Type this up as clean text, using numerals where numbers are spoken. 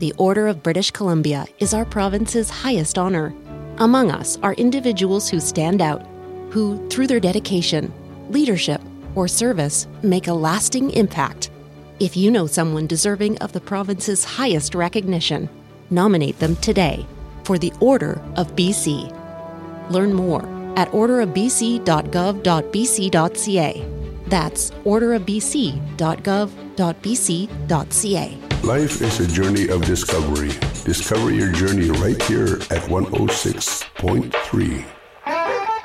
The Order of British Columbia is our province's highest honor. Among us are individuals who stand out, who, through their dedication, leadership, or service, make a lasting impact. If you know someone deserving of the province's highest recognition, nominate them today for the Order of BC. Learn more at orderofbc.gov.bc.ca. That's orderofbc.gov.bc.ca. Life is a journey of discovery. Discover your journey right here at 106.3.